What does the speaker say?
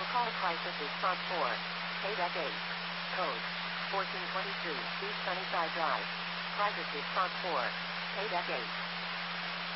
call crisis response 4. Payback 8. Code 1422 East Sunnyside Drive. Crisis response 4. Payback 8.